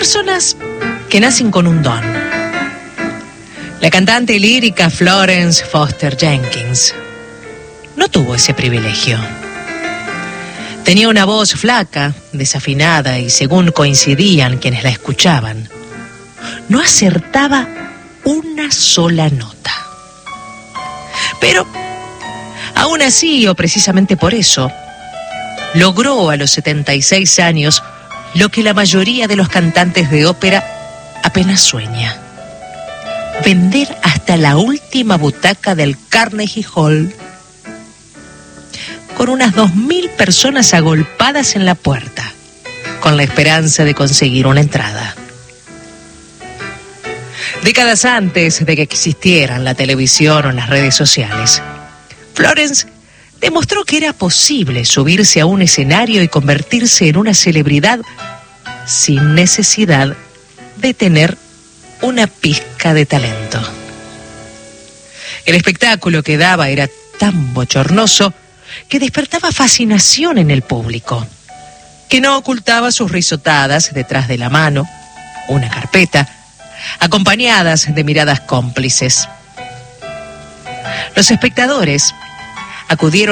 personas que nacen con un don. La cantante lírica Florence Foster Jenkins no tuvo ese privilegio. Tenía una voz flaca, desafinada y, según coincidían quienes la escuchaban, no acertaba una sola nota. Pero, aún así, o precisamente por eso, logró a los 76 años lo que la mayoría de los cantantes de ópera apenas sueña: vender hasta la última butaca del Carnegie Hall, con unas 2.000 personas agolpadas en la puerta, con la esperanza de conseguir una entrada. Décadas antes de que existieran la televisión o las redes sociales, Florence demostró que era posible subirse a un escenario y convertirse en una celebridad sin necesidad de tener una pizca de talento. El espectáculo que daba era tan bochornoso que despertaba fascinación en el público, que no ocultaba sus risotadas detrás de la mano, una carpeta, acompañadas de miradas cómplices. Los espectadores acudieron